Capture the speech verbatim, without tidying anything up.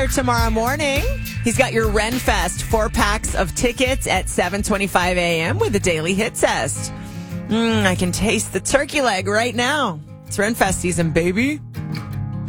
Miller tomorrow morning. He's got your Renfest four packs of tickets at seven twenty-five a.m. with a daily hit test. Mm, I can taste the turkey leg right now. It's Renfest season, baby.